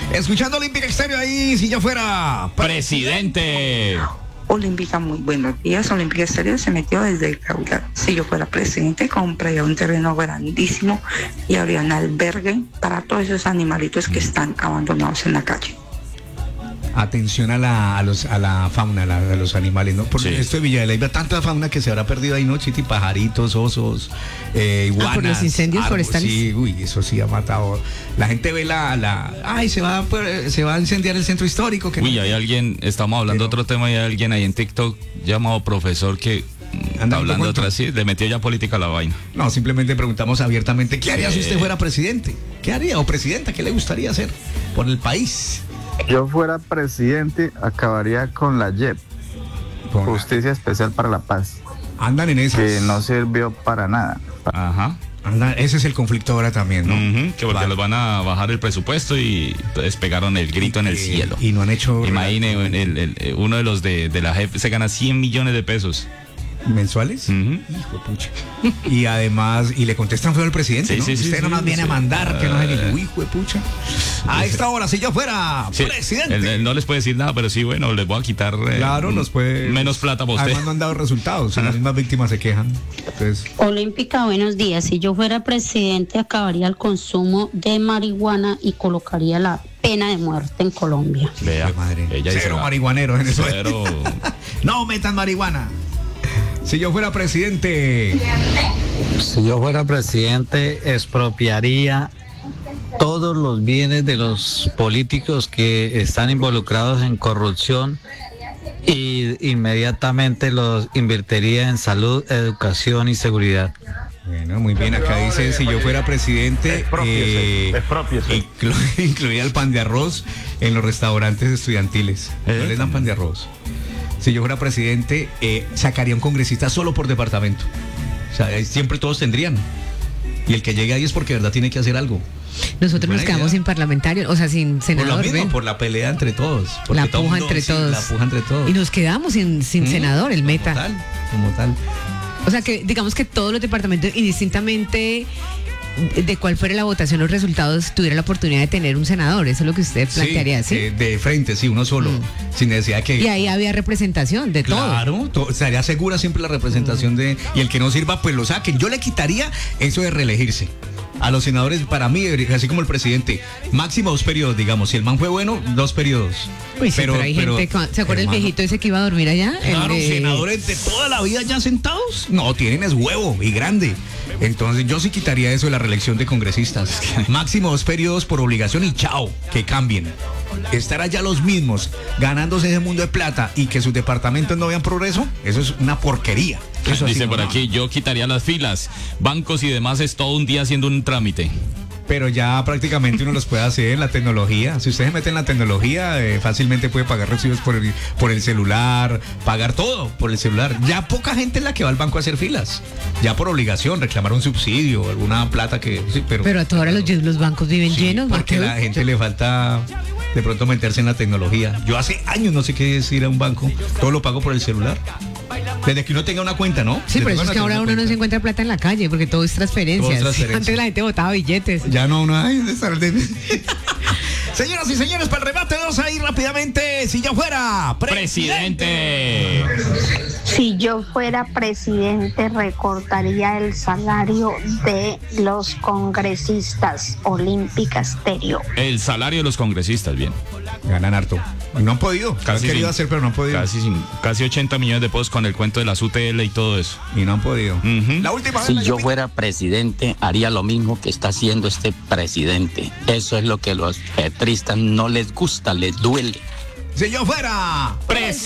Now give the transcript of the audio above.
Escuchando Olímpica Estéreo ahí, si yo fuera presidente. Olímpica, muy buenos días. Olímpica Estéreo se metió desde el caudal. Si yo fuera presidente, compraría un terreno grandísimo y habría un albergue para todos esos animalitos que están abandonados en la calle. Atención a la fauna, a los animales, ¿no? Porque esto de Villa de Leyva, tanta fauna que se habrá perdido ahí, ¿no, Chiti? Pajaritos, osos, iguanas. Por los incendios forestales. Sí, uy, eso sí ha matado. La gente ve ay, se va a incendiar el centro histórico. Que uy, no. hay alguien, estamos hablando de otro tema, y hay alguien ahí en TikTok llamado profesor que anda hablando de otra, sí, le metió ya política a la vaina. No, simplemente preguntamos abiertamente, ¿qué haría si usted fuera presidente? ¿Qué haría? O presidenta, ¿qué le gustaría hacer por el país? Yo fuera presidente, acabaría con la JEP, Justicia Especial para la Paz. Andan en esas. Que no sirvió para nada. Ajá. Ese es el conflicto ahora también, ¿no? Que porque les van a bajar el presupuesto y entonces pegaron el grito en el cielo. Y no han hecho... Imagine, uno de los de la JEP se gana 100 millones de pesos. ¿Mensuales? Hijo de pucha. Y además, y le contestan feo al presidente, ¿no? Usted nomás viene a mandar, que no es el hijo de pucha. A esta hora, si yo fuera presidente. Él no les puede decir nada, pero sí, bueno, les voy a quitar claro, nos puede, menos plata para usted. Además no han dado resultados, las mismas víctimas se quejan. Entonces... Olímpica, buenos días. Si yo fuera presidente, acabaría el consumo de marihuana y colocaría la pena de muerte en Colombia. Vea, madre. Ella cero marihuaneros en eso. Cero. No metan marihuana. Si yo fuera presidente. Si yo fuera presidente, expropiaría todos los bienes de los políticos que están involucrados en corrupción y inmediatamente los invertiría en salud, educación y seguridad. Bueno, muy bien, acá dice, si yo fuera presidente, incluiría el pan de arroz en los restaurantes estudiantiles. No les dan pan de arroz. Si yo fuera presidente, sacaría un congresista solo por departamento. O sea, siempre todos tendrían. Y el que llegue ahí es porque de verdad tiene que hacer algo. Nosotros nos quedamos sin parlamentarios, o sea, sin senador. Por lo mismo, por la pelea entre todos. La puja entre todos. La puja entre todos. Y nos quedamos sin senador, el meta. Como tal. O sea, que digamos que todos los departamentos, indistintamente de cuál fuera la votación, los resultados, tuviera la oportunidad de tener un senador. Eso es lo que usted plantearía, ¿sí? De frente, sí, uno solo, sin necesidad que... Y ahí había representación de todo. Claro, estaría segura siempre la representación de... Y el que no sirva, pues lo saquen. Yo le quitaría eso de reelegirse. A los senadores, para mí, así como el presidente, máximo 2 periodos, digamos. Si el man fue bueno, 2 periodos. Uy, sí, pero hay gente, ¿se acuerda el viejito ese que iba a dormir allá? Claro, senadores de toda la vida ya sentados. No, tienen es huevo y grande. Entonces yo sí quitaría eso de la reelección de congresistas. Máximo 2 periodos por obligación y chao, que cambien. Estar allá los mismos, ganándose ese mundo de plata y que sus departamentos no vean progreso, eso es una porquería. Eso dice no, por aquí, yo quitaría las filas, bancos y demás, es todo un día haciendo un trámite. Pero ya prácticamente uno los puede hacer en la tecnología. Si usted se mete en la tecnología, fácilmente puede pagar recibos por el celular, pagar todo por el celular. Ya poca gente es la que va al banco a hacer filas. Ya por obligación, reclamar un subsidio, alguna plata que... Sí, pero a todas horas los bancos viven llenos. Porque a la gente le falta de pronto meterse en la tecnología. Yo hace años no sé qué es ir a un banco. Todo lo pago por el celular. Desde que uno tenga una cuenta, ¿no? Sí, pero es que ahora uno no se encuentra plata en la calle porque todo es transferencias. Antes la gente botaba billetes. Ya no hay de estar Señoras y señores, para el rebate vamos a ir rápidamente. Si yo fuera presidente. Si yo fuera presidente, recortaría el salario de los congresistas. Olímpica Estéreo. El salario de los congresistas, bien. Ganan harto. No han podido. Casi han querido hacer, pero no han podido. Casi 80 millones de pesos con el cuento de las UTL y todo eso. Y no han podido. La última si yo fuera presidente, haría lo mismo que está haciendo este presidente. Eso es lo que los petristas no les gusta, les duele. Si yo fuera presidente.